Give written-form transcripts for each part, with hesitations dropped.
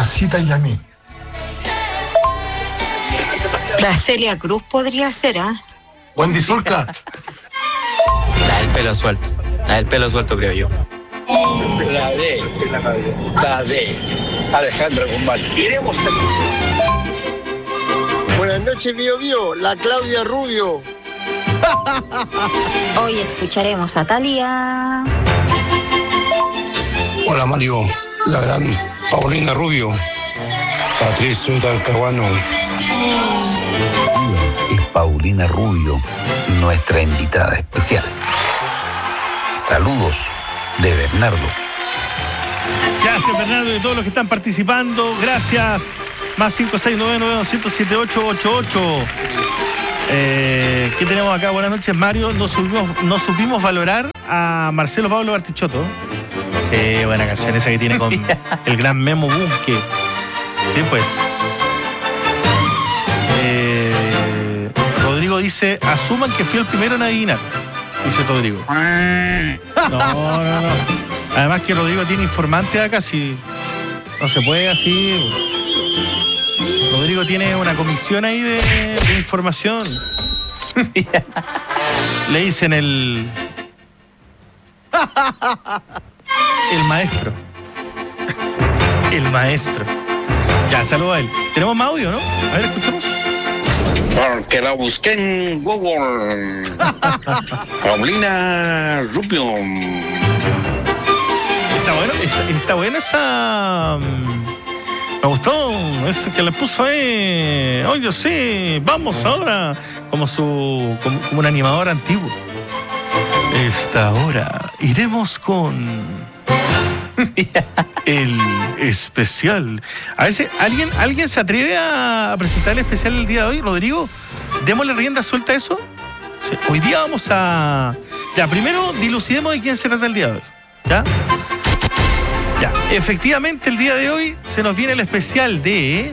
Mamacita y a mí. La Celia Cruz podría ser, ¿ah? Wendy Zulka. La del pelo suelto. La del pelo suelto, creo yo. La de Alejandra Guzmán. Queremos ser. Buenas noches, Bio, la Claudia Rubio. Hoy escucharemos a Thalía. Hola Mario, la gran Paulina Rubio, Patricio Talcahuano. Es Paulina Rubio, nuestra invitada especial. Saludos de Bernardo. Gracias, Bernardo, y a todos los que están participando. Gracias. Más 569-900-7888. ¿Qué tenemos acá? Buenas noches, Mario. No supimos valorar a Marcelo Pablo Bartichotto. Sí, buena canción esa que tiene con el gran Memo Bunke. Sí, pues. Rodrigo dice, asuman que fui el primero en adivinar. Dice Rodrigo. No. Además que Rodrigo tiene informante acá, si no se puede así. Rodrigo tiene una comisión ahí de información. Le dicen el maestro. El maestro. Ya, saludo a él. Tenemos más audio, ¿no? A ver, escuchamos. Porque la busqué en Google. Paulina Rubio. Está buena esa. Me gustó ese que le puso ahí. Oye, sí, vamos ahora. Como un animador antiguo. Esta hora iremos con el especial. A veces, ¿alguien se atreve a presentar el especial el día de hoy? Rodrigo, démosle rienda suelta a eso. Sí, hoy día vamos a... Ya, primero dilucidemos de quién se trata el día de hoy. ¿Ya? Ya, efectivamente el día de hoy se nos viene el especial de...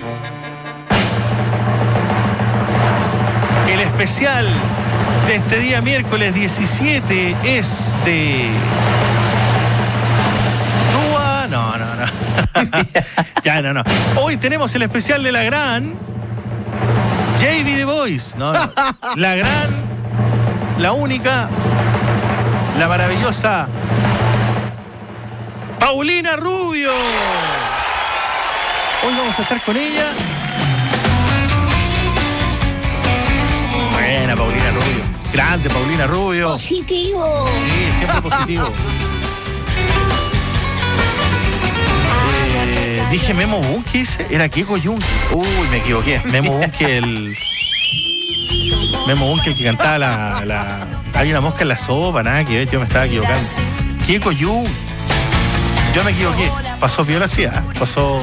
El especial de este día miércoles 17 es de... Dua... No. Ya, no. Hoy tenemos el especial de la gran... JB The Voice. No. La gran... La única... La maravillosa... Paulina Rubio. Hoy vamos a estar con ella. Buena Paulina Rubio. Grande Paulina Rubio. Positivo. Sí, siempre positivo. Dije Memo Bunke, era Kiko Yunque. Uy, me equivoqué. Memo Bunke, el que cantaba la hay una mosca en la sopa, nada que ver, yo me estaba equivocando. Kiko Yunque. Yo me equivoqué. Pasó piola así, pasó,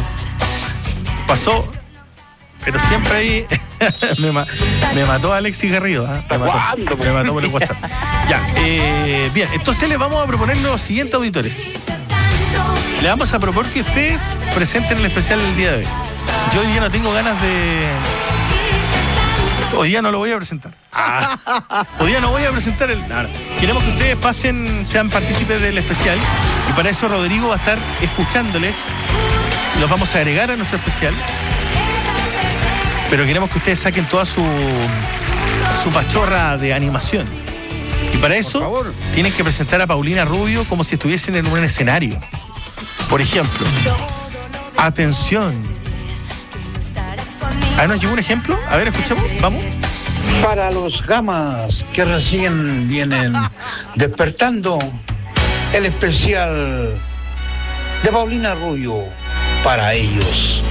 pero siempre ahí me mató Alexis Garrido. Me mató por el WhatsApp. Ya, bien, entonces les vamos a proponer los siguientes auditores. Le vamos a proponer que ustedes presenten el especial del día de hoy. Yo hoy día no tengo ganas de... Hoy día no lo voy a presentar. Hoy día no voy a presentar el... No. Queremos que ustedes sean partícipes del especial. Y para eso Rodrigo va a estar escuchándoles. Los vamos a agregar a nuestro especial. Pero queremos que ustedes saquen toda su pachorra de animación. Y para eso tienen que presentar a Paulina Rubio como si estuviesen en un escenario. Por ejemplo, atención. ¿Nos llegó un ejemplo? A ver, escuchamos, vamos. Para los gamas que recién vienen despertando, el especial de Paulina Rubio para ellos.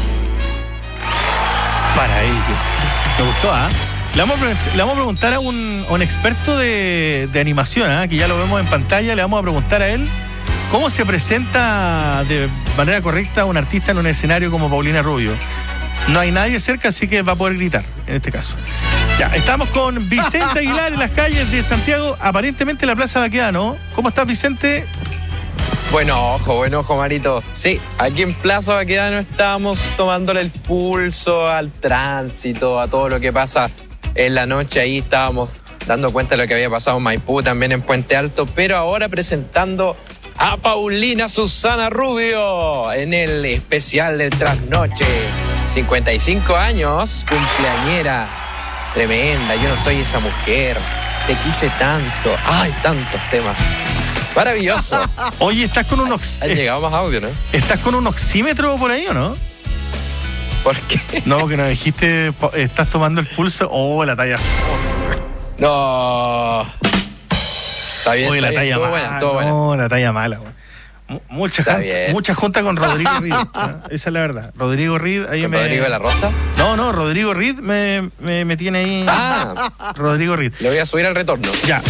Para ellos. Me gustó, ¿ah? Le vamos a preguntar a un experto de animación, que ya lo vemos en pantalla. Le vamos a preguntar a él cómo se presenta de manera correcta un artista en un escenario como Paulina Rubio. No hay nadie cerca, así que va a poder gritar, en este caso. Ya, estamos con Vicente Aguilar en las calles de Santiago, aparentemente la Plaza Baquedano. ¿Cómo estás, Vicente? Buen ojo, Marito. Sí, aquí en Plaza Baquedano estábamos tomándole el pulso al tránsito, a todo lo que pasa en la noche. Ahí estábamos dando cuenta de lo que había pasado en Maipú, también en Puente Alto, pero ahora presentando a Paulina Susana Rubio en el especial del Trasnoche. 55 años, cumpleañera. Tremenda, yo no soy esa mujer. Te quise tanto. Ay, tantos temas. Maravilloso. Oye, estás con un Han llegado más audio, ¿no? ¿Estás con un oxímetro por ahí o no? ¿Por qué? No, porque nos dijiste, estás tomando el pulso. Oh, la talla. No. Está bien. Oye, la talla mala. No, la talla mala, güey. Mucha junta con Rodrigo Reed, ¿no? Esa es la verdad. Rodrigo Reed ahí ¿Rodrigo de la Rosa? No, Rodrigo Reed me tiene ahí. Rodrigo Reed. Le voy a subir al retorno. Ya.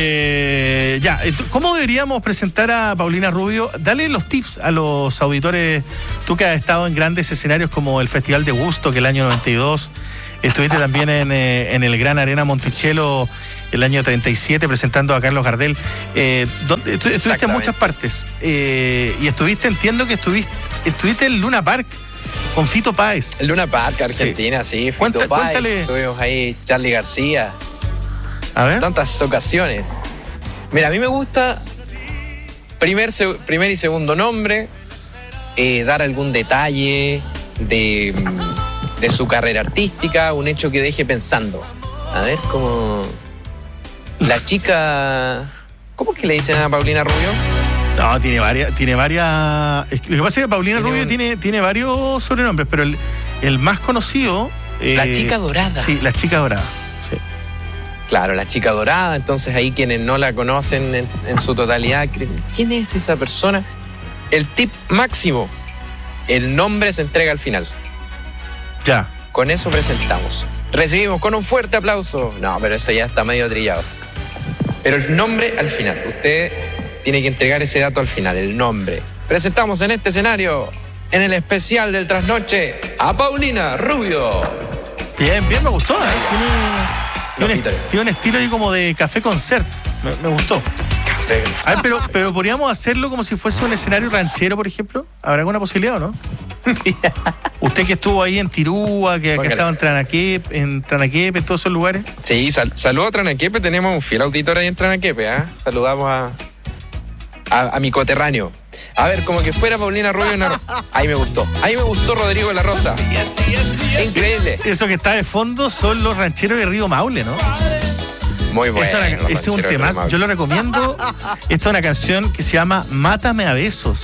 ¿Cómo deberíamos presentar a Paulina Rubio? Dale los tips a los auditores. Tú que has estado en grandes escenarios como el Festival de Woodstock el año 92. Estuviste también en el Gran Arena Monticello el año 37 presentando a Carlos Gardel. Estuviste en muchas partes. Y entiendo que estuviste en Luna Park con Fito Páez. El Luna Park, Argentina, sí. Fito Páez. Cuéntale. Estuvimos ahí, Charly García. A ver. Tantas ocasiones. Mira, a mí me gusta primer y segundo nombre, dar algún detalle de su carrera artística, un hecho que deje pensando. A ver, como la chica... ¿Cómo es que le dicen a Paulina Rubio? No, tiene varias. Lo que pasa es que Paulina Rubio tiene varios sobrenombres, pero el más conocido... la chica dorada. Sí, la chica dorada. Sí. Claro, la chica dorada. Entonces ahí quienes no la conocen en su totalidad, ¿quién es esa persona? El tip máximo, el nombre se entrega al final. Ya. Con eso presentamos. Recibimos con un fuerte aplauso. No, pero eso ya está medio trillado. Pero el nombre al final. Usted tiene que entregar ese dato al final, el nombre. Presentamos en este escenario, en el especial del Trasnoche, a Paulina Rubio. Bien, me gustó, Tiene un estilo ahí como de café concert. Me gustó. Café. A ver, pero podríamos hacerlo como si fuese un escenario ranchero, por ejemplo. ¿Habrá alguna posibilidad o no? Usted que estuvo ahí en Tirúa, que estaba en Tranaquepe, en todos esos lugares. Sí, saludo a Tranaquepe, tenemos un fiel auditor ahí en Tranaquepe, ¿eh? Saludamos a mi coterráneo. A ver, como que fuera Paulina Rubio. Ahí me gustó Rodrigo de la Rosa. Increíble. Eso que está de fondo son los rancheros de Río Maule, ¿no? Muy bueno. Ese es un temazo, yo lo recomiendo. Esta es una canción que se llama Mátame a besos.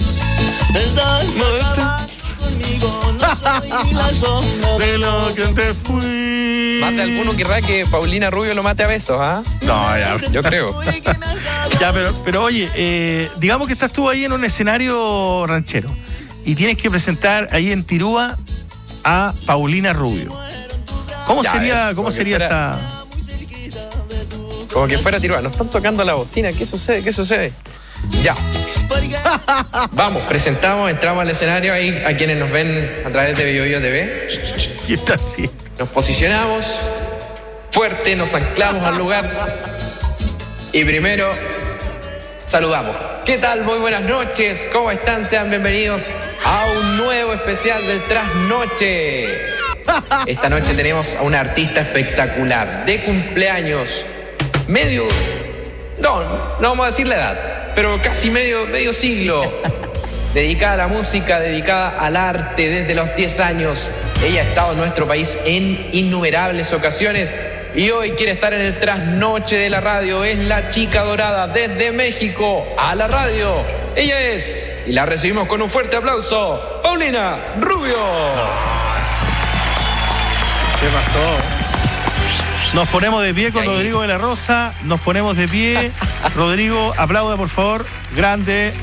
De lo que te fui. Más de alguno querrá que Paulina Rubio lo mate a besos, ¿ah? No, ya. Yo creo. Ya, pero oye, digamos que estás tú ahí en un escenario ranchero y tienes que presentar ahí en Tirúa a Paulina Rubio. ¿Cómo sería esa...? Como que fuera Tirúa. Nos están tocando la bocina. ¿Qué sucede? Ya. Vamos, entramos al escenario ahí a quienes nos ven a través de Bio Bio TV. ¿Qué está así? Nos posicionamos fuerte, nos anclamos al lugar y primero saludamos. ¿Qué tal? Muy buenas noches. ¿Cómo están? Sean bienvenidos a un nuevo especial del Trasnoche. Esta noche tenemos a una artista espectacular de cumpleaños. No vamos a decir la edad, pero casi medio siglo, dedicada a la música, dedicada al arte desde los 10 años. Ella ha estado en nuestro país en innumerables ocasiones y hoy quiere estar en el Trasnoche de la radio. Es la chica dorada desde México a la radio. Ella es, y la recibimos con un fuerte aplauso, Paulina Rubio. ¿Qué pasó? Nos ponemos de pie con Rodrigo de la Rosa. Nos ponemos de pie. Rodrigo, aplauda, por favor. Grande.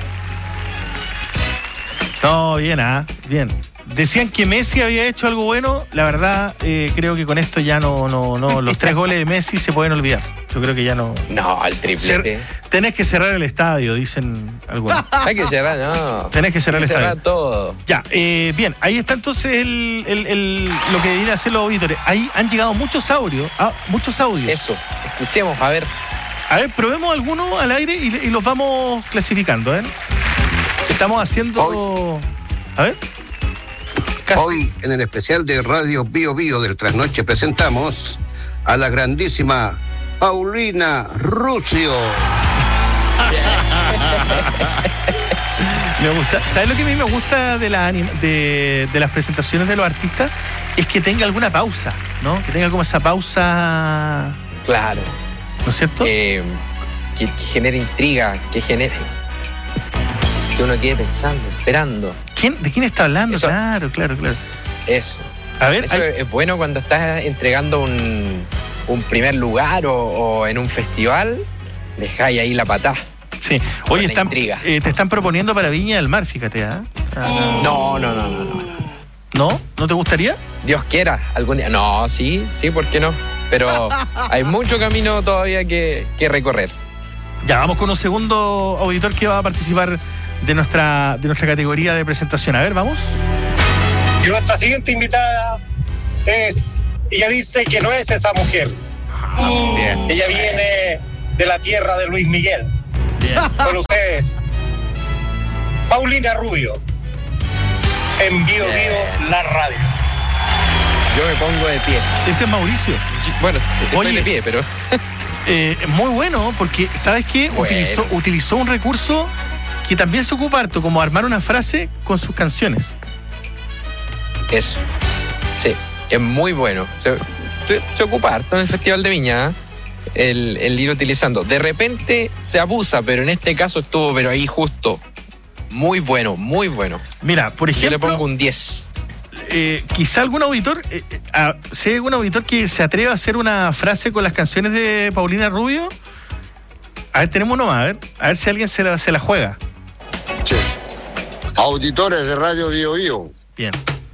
No, bien, bien. Decían que Messi había hecho algo bueno. La verdad, creo que con esto ya no. Los 3 goles de Messi se pueden olvidar. Yo creo que ya no. No, el triplete. Tenés que cerrar el estadio, dicen algunos. Hay que cerrar, no. Tenés que cerrar el estadio. Cerrar todo. Ya, bien, ahí está entonces lo que deberían hacer los auditores. Ahí han llegado muchos audios. Eso, escuchemos, a ver. A ver, probemos algunos al aire y los vamos clasificando, ¿eh? Estamos haciendo... Hoy, a ver. Hoy, en el especial de Radio Bio Bio del Trasnoche, presentamos a la grandísima Paulina Rubio. Me gusta. ¿Sabes lo que a mí me gusta de las presentaciones de los artistas? Es que tenga alguna pausa, ¿no? Que tenga como esa pausa. Claro. ¿No es cierto? Que genere intriga, que uno quede pensando, esperando. ¿De quién está hablando? Eso, claro. Eso. A ver, eso es bueno cuando estás entregando un primer lugar o en un festival, dejáis ahí la patada. Sí. Oye, te están proponiendo para Viña del Mar, fíjate, ¿eh? No. ¿No? ¿No te gustaría? Dios quiera, algún día. No, sí, ¿por qué no? Pero hay mucho camino todavía que recorrer. Ya, vamos con un segundo auditor que va a participar de nuestra categoría de presentación. A ver, vamos. Y nuestra siguiente invitada ella dice que no es esa mujer. Bien. Ella viene de la tierra de Luis Miguel. Bien. Con ustedes, Paulina Rubio, en Bio Bio, la radio. Yo me pongo de pie. Ese es Mauricio. Bueno, estoy de pie, pero... muy bueno, porque, ¿sabes qué? Bueno. Utilizó un recurso que también se ocupa harto, como armar una frase con sus canciones. Eso. Sí, es muy bueno. Se ocupa harto en el Festival de Viña, el ir utilizando. De repente se abusa, pero en este caso estuvo, pero ahí justo. Muy bueno, muy bueno. Mira, por ejemplo... Yo le pongo un 10. Quizá algún auditor, sé algún auditor que se atreva a hacer una frase con las canciones de Paulina Rubio. A ver, tenemos uno más, a ver si alguien se la juega. Sí. Auditores de Radio Bio Bio. Bien.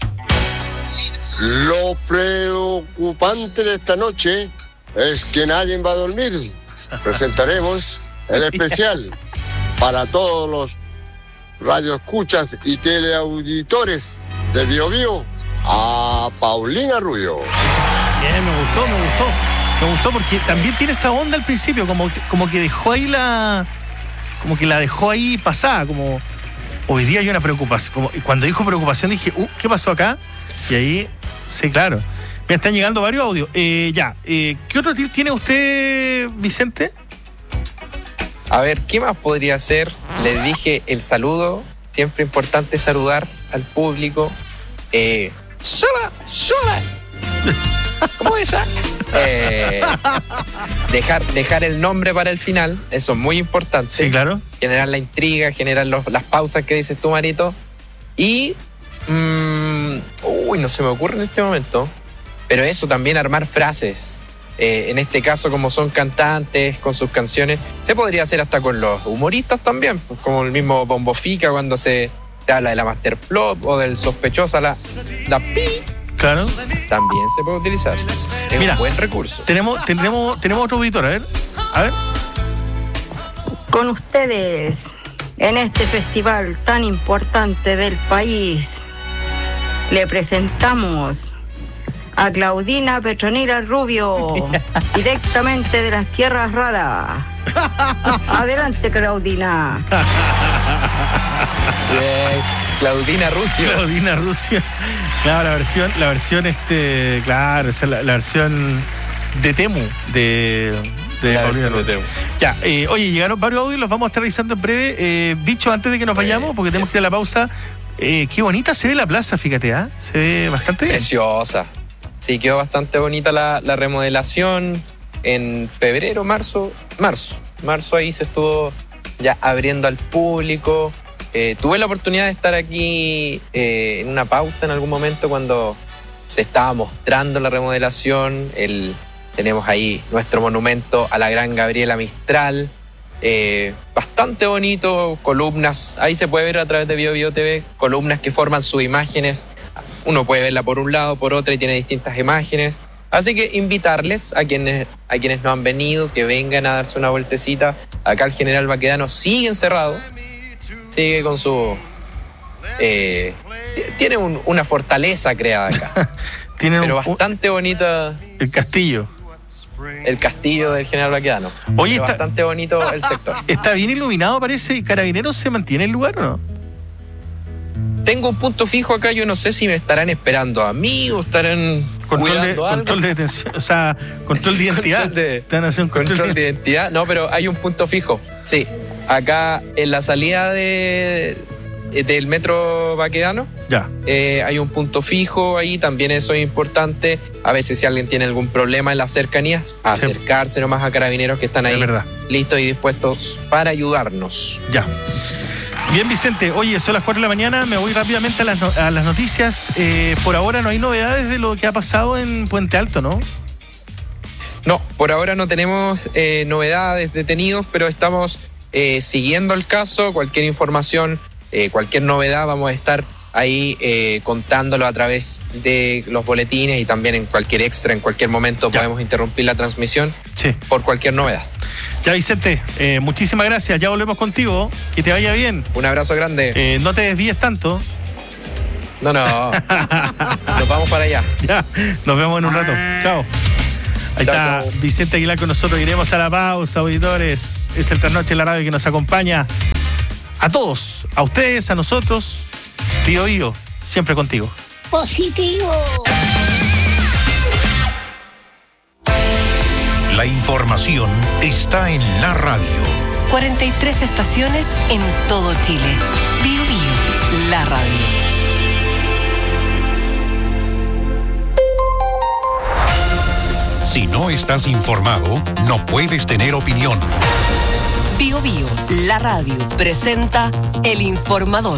Lo preocupante de esta noche es que nadie va a dormir. Presentaremos el especial para todos los radioescuchas y teleauditores de Bio Bio a Paulina Rubio. Bien, me gustó porque también tiene esa onda al principio, como que dejó ahí como que la dejó ahí pasada, como hoy día hay una preocupación, cuando dijo preocupación dije, ¿qué pasó acá? Y ahí, sí, claro. Me están llegando varios audios. ¿Qué otro tip tiene usted, Vicente? A ver, ¿qué más podría ser? Les dije el saludo, siempre importante saludar al público. ¡Sola! ¿Cómo es esa? Dejar el nombre para el final, eso es muy importante. Sí, claro. Generar la intriga, generar las pausas que dices tú, Marito. Y... no se me ocurre en este momento. Pero eso, también armar frases. En este caso, como son cantantes con sus canciones, se podría hacer hasta con los humoristas también, pues, como el mismo Bombo Fica cuando se habla de la Masterplop o del sospechosa la pi. Claro. También se puede utilizar. Es un buen recurso. Tenemos otro auditor, a ver. Con ustedes, en este festival tan importante del país, le presentamos a Claudina Petronila Rubio, directamente de las tierras raras. Adelante, Claudina. Bien. Claudina Rusio. Claro, la versión claro, esa es la versión de Temu de Paulina Rubio. Ya, oye, llegaron varios audios, los vamos a estar revisando en breve. Bicho, antes de que nos vayamos, porque tenemos que ir a la pausa, qué bonita se ve la plaza, fíjate, se ve bastante bien. Preciosa. Sí, quedó bastante bonita la remodelación. En febrero, marzo ahí se estuvo ya abriendo al público. Tuve la oportunidad de estar aquí en una pauta en algún momento cuando se estaba mostrando la remodelación. Tenemos ahí nuestro monumento a la gran Gabriela Mistral. Bastante bonito, columnas. Ahí se puede ver a través de Bio Bio TV, columnas que forman sus imágenes. Uno puede verla por un lado, por otro, y tiene distintas imágenes. Así que invitarles a quienes no han venido, que vengan a darse una vueltecita. Acá el General Baquedano sigue encerrado. Sigue con su... tiene una fortaleza creada acá. Pero bastante bonita. El castillo. El castillo del General Baquedano. Oye, está bastante bonito el sector. Está bien iluminado, parece. ¿Y Carabineros se mantiene en el lugar o no? Tengo un punto fijo acá. Yo no sé si me estarán esperando a mí o estarán control de detención, o sea, control de identidad. Control de identidad. No, pero hay un punto fijo. Sí. acá en la salida del metro Baquedano. Ya. Hay un punto fijo ahí, también eso es importante. A veces si alguien tiene algún problema en las cercanías, acercarse nomás a carabineros que están ahí listos y dispuestos para ayudarnos. Ya. Bien, Vicente, oye, son las 4 de la mañana, me voy rápidamente a las noticias. Por ahora no hay novedades de lo que ha pasado en Puente Alto, ¿no? No, por ahora no tenemos novedades, detenidos, pero estamos siguiendo el caso. Cualquier información, cualquier novedad, vamos a estar ahí contándolo a través de los boletines y también en cualquier extra, en cualquier momento podemos interrumpir la transmisión por cualquier novedad. Ya, Vicente, muchísimas gracias, ya volvemos contigo, que te vaya bien. Un abrazo grande. No te desvíes tanto. No, nos vamos para allá. Ya, nos vemos en un rato, chao. Ahí está Vicente Aguilar con nosotros, iremos a la pausa, auditores. Es el Trasnoche en la radio que nos acompaña a todos, a ustedes, a nosotros. Bío Bío, siempre contigo. Positivo. La información está en la radio. 43 estaciones en todo Chile. Bío Bío, la radio. Si no estás informado, no puedes tener opinión. Bío Bío, la radio, presenta El Informador.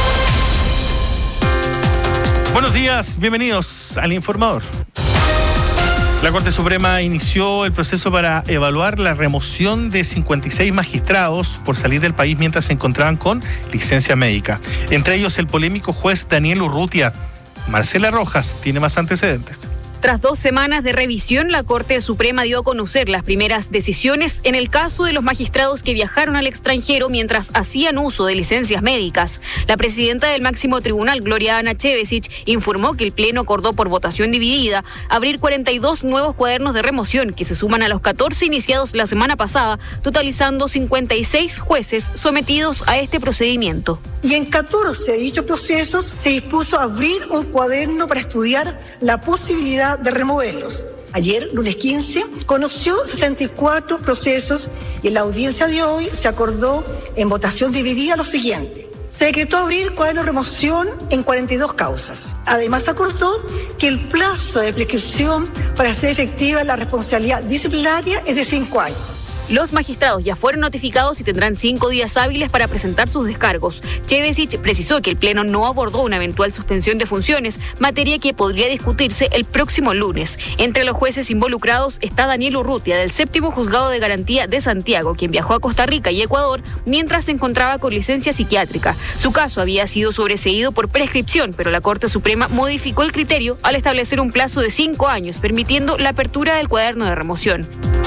Buenos días, bienvenidos al Informador. La Corte Suprema inició el proceso para evaluar la remoción de 56 magistrados por salir del país mientras se encontraban con licencia médica. Entre ellos el polémico juez Daniel Urrutia. Marcela Rojas tiene más antecedentes. Tras 2 semanas de revisión, la Corte Suprema dio a conocer las primeras decisiones en el caso de los magistrados que viajaron al extranjero mientras hacían uso de licencias médicas. La presidenta del máximo tribunal, Gloria Ana Chevesich, informó que el Pleno acordó por votación dividida abrir 42 nuevos cuadernos de remoción que se suman a los 14 iniciados la semana pasada, totalizando 56 jueces sometidos a este procedimiento. Y en 14 de dichos procesos se dispuso abrir un cuaderno para estudiar la posibilidad de removerlos. Ayer, lunes 15, conoció 64 procesos y en la audiencia de hoy se acordó en votación dividida lo siguiente. Se decretó abrir cuaderno de remoción en 42 causas. Además, acordó que el plazo de prescripción para hacer efectiva la responsabilidad disciplinaria es de 5 años. Los magistrados ya fueron notificados y tendrán 5 días hábiles para presentar sus descargos. Chevesich precisó que el Pleno no abordó una eventual suspensión de funciones, materia que podría discutirse el próximo lunes. Entre los jueces involucrados está Daniel Urrutia, del 7º Juzgado de Garantía de Santiago, quien viajó a Costa Rica y Ecuador mientras se encontraba con licencia psiquiátrica. Su caso había sido sobreseído por prescripción, pero la Corte Suprema modificó el criterio al establecer un plazo de 5 años, permitiendo la apertura del cuaderno de remoción.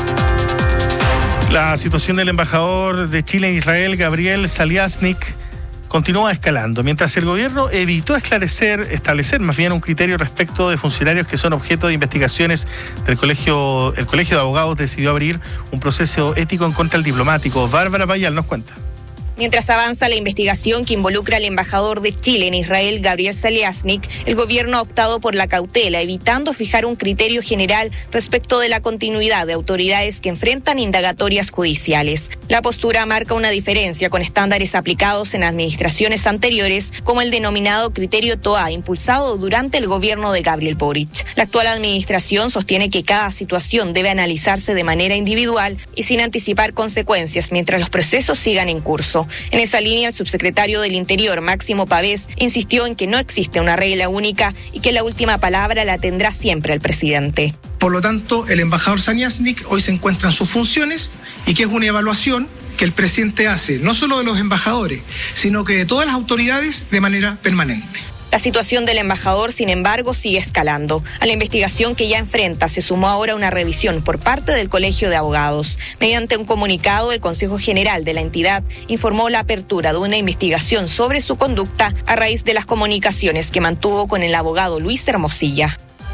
La situación del embajador de Chile en Israel, Gabriel Saliasnik, continúa escalando, mientras el gobierno evitó establecer más bien un criterio respecto de funcionarios que son objeto de investigaciones del colegio. El Colegio de Abogados decidió abrir un proceso ético en contra del diplomático. Bárbara Payal nos cuenta. Mientras avanza la investigación que involucra al embajador de Chile en Israel, Gabriel Saliasnik, el gobierno ha optado por la cautela, evitando fijar un criterio general respecto de la continuidad de autoridades que enfrentan indagatorias judiciales. La postura marca una diferencia con estándares aplicados en administraciones anteriores, como el denominado criterio TOA, impulsado durante el gobierno de Gabriel Boric. La actual administración sostiene que cada situación debe analizarse de manera individual y sin anticipar consecuencias mientras los procesos sigan en curso. En esa línea, el subsecretario del Interior, Máximo Pavés, insistió en que no existe una regla única y que la última palabra la tendrá siempre el presidente. Por lo tanto, el embajador Saliasnik hoy se encuentra en sus funciones y que es una evaluación que el presidente hace, no solo de los embajadores, sino que de todas las autoridades de manera permanente. La situación del embajador, sin embargo, sigue escalando. A la investigación que ya enfrenta se sumó ahora una revisión por parte del Colegio de Abogados. Mediante un comunicado, el Consejo General de la entidad informó la apertura de una investigación sobre su conducta a raíz de las comunicaciones que mantuvo con el abogado Luis Hermosilla.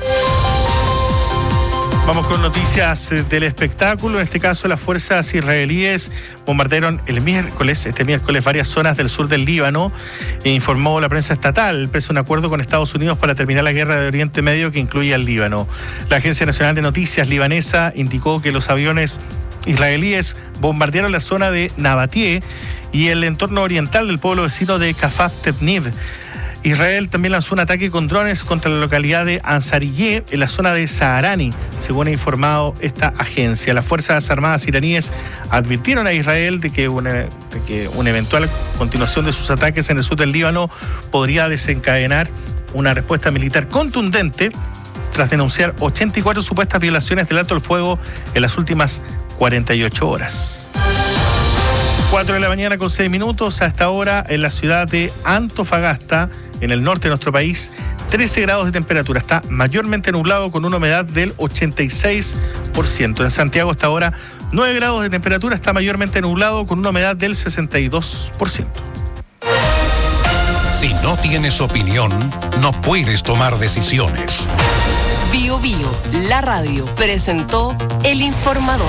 Vamos con noticias del espectáculo. En este caso, las fuerzas israelíes bombardearon este miércoles varias zonas del sur del Líbano, informó la prensa estatal. Presa un acuerdo con Estados Unidos para terminar la guerra de Oriente Medio que incluye al Líbano. La Agencia Nacional de Noticias libanesa indicó que los aviones israelíes bombardearon la zona de Nabatie y el entorno oriental del pueblo vecino de Kafat Tevniv. Israel también lanzó un ataque con drones contra la localidad de Ansariyeh, en la zona de Saharani, según ha informado esta agencia. Las Fuerzas Armadas iraníes advirtieron a Israel de que una eventual continuación de sus ataques en el sur del Líbano podría desencadenar una respuesta militar contundente tras denunciar 84 supuestas violaciones del alto el fuego en las últimas 48 horas. 4 de la mañana con 6 minutos. Hasta ahora en la ciudad de Antofagasta, en el norte de nuestro país, 13 grados de temperatura. Está mayormente nublado con una humedad del 86%. En Santiago hasta ahora 9 grados de temperatura. Está mayormente nublado con una humedad del 62%. Si no tienes opinión, no puedes tomar decisiones. Bio Bio, la radio, presentó El Informador.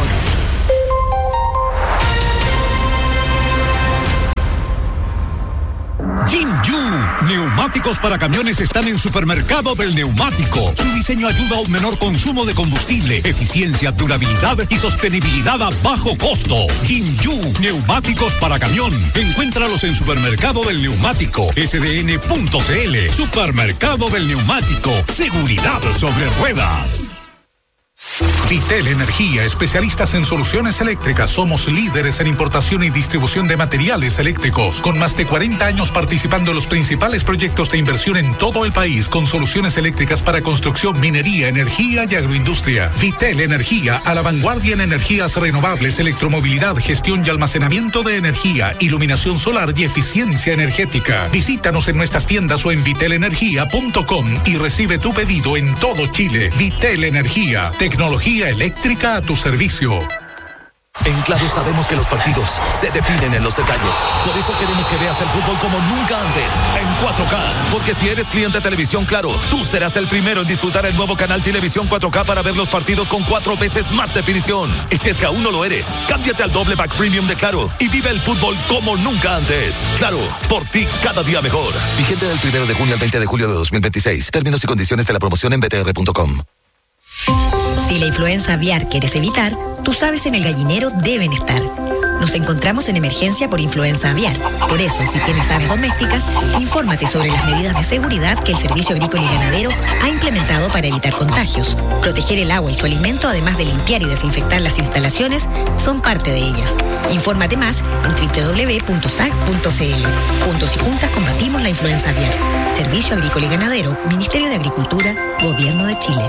Jinju, neumáticos para camiones están en Supermercado del Neumático. Su diseño ayuda a un menor consumo de combustible, eficiencia, durabilidad y sostenibilidad a bajo costo. Jinju, neumáticos para camión. Encuéntralos en Supermercado del Neumático, sdn.cl. Supermercado del Neumático, seguridad sobre ruedas. Vitel Energía, especialistas en soluciones eléctricas. Somos líderes en importación y distribución de materiales eléctricos, con más de 40 años participando en los principales proyectos de inversión en todo el país, con soluciones eléctricas para construcción, minería, energía y agroindustria. Vitel Energía, a la vanguardia en energías renovables, electromovilidad, gestión y almacenamiento de energía, iluminación solar y eficiencia energética. Visítanos en nuestras tiendas o en vitelenergia.com y recibe tu pedido en todo Chile. Vitel Energía, tecnología eléctrica a tu servicio. En Claro sabemos que los partidos se definen en los detalles. Por eso queremos que veas el fútbol como nunca antes, en 4K. Porque si eres cliente de Televisión Claro, tú serás el primero en disfrutar el nuevo canal Televisión 4K para ver los partidos con 4 veces más definición. Y si es que aún no lo eres, cámbiate al doble pack premium de Claro y vive el fútbol como nunca antes. Claro, por ti cada día mejor. Vigente del 1 de junio al 20 de julio de 2026. Términos y condiciones de la promoción en btr.com. Si la influenza aviar quieres evitar, tus aves en el gallinero deben estar. Nos encontramos en emergencia por influenza aviar. Por eso, si tienes aves domésticas, infórmate sobre las medidas de seguridad que el Servicio Agrícola y Ganadero ha implementado para evitar contagios. Proteger el agua y su alimento, además de limpiar y desinfectar las instalaciones, son parte de ellas. Infórmate más en www.sag.cl. Juntos y juntas combatimos la influenza aviar. Servicio Agrícola y Ganadero, Ministerio de Agricultura, Gobierno de Chile.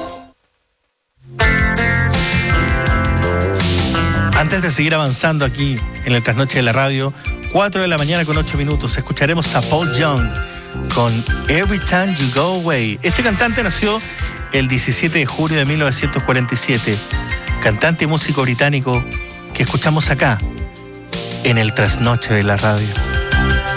Antes de seguir avanzando aquí en el Trasnoche de la Radio, 4 de la mañana con 8 minutos, escucharemos a Paul Young con Every Time You Go Away. Este cantante nació el 17 de julio de 1947. Cantante y músico británico que escuchamos acá, en el Trasnoche de la Radio.